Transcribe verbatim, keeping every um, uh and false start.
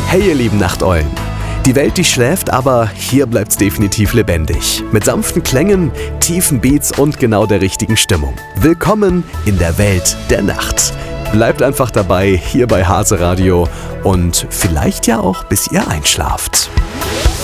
Hey ihr lieben Nachteulen! Die Welt, die schläft, aber hier bleibt's definitiv lebendig. Mit sanften Klängen, tiefen Beats und genau der richtigen Stimmung. Willkommen in der Welt der Nacht. Bleibt einfach dabei, hier bei Hase Radio und vielleicht ja auch bis ihr einschlaft.